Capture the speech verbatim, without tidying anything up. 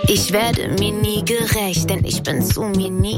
Ich werde mir nie gerecht, denn ich bin zu mir nie